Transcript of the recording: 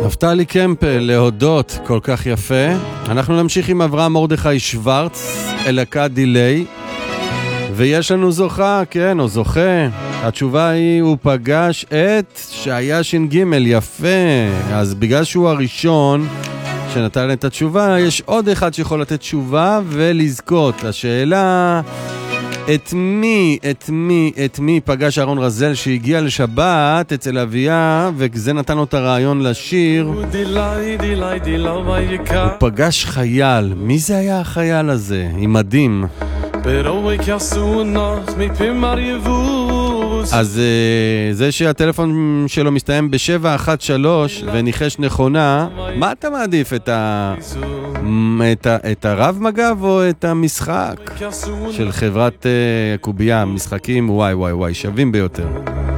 נפתלי קמפל, להודות, כל כך יפה. אנחנו נמשיך עם אברהם מרדכי שוורץ, אלקה דילי. ויש לנו זוכה, כן, או זוכה. התשובה היא, הוא פגש את שהיה ש"ג, יפה. אז בגלל שהוא הראשון שנתן את התשובה, יש עוד אחד שיכול לתת תשובה ולזכות. השאלה, את מי פגש אהרון רזל שהגיע לשבת אצל אביה, וזה נתן לו את הרעיון לשיר. הוא פגש חייל. מי זה היה החייל הזה? עם מדים. אז זה שהטלפון שלו מסתיים ב-713 וניחש נכונה, מה אתה מעדיף? את הרב מגב או את המשחק של חברת קובייה? משחקים וואי שווים ביותר.